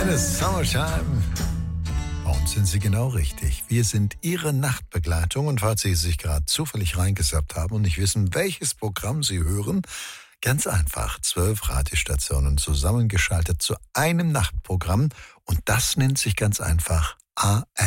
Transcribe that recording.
Eine Summertime. Bei uns sind Sie genau richtig. Wir sind Ihre Nachtbegleitung und falls Sie sich gerade zufällig reingesappt haben und nicht wissen, welches Programm Sie hören, ganz einfach 12 Radiostationen zusammengeschaltet zu einem Nachtprogramm und das nennt sich ganz einfach AM.